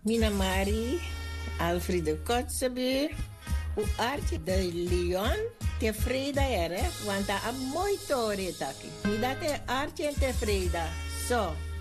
Mina Mari, Alfredo Kotzebue, o Arte de Leon, tevreden er, hè? Want dat is een mooi toren, taki. Niet dat de Arte en tevreden. Zo.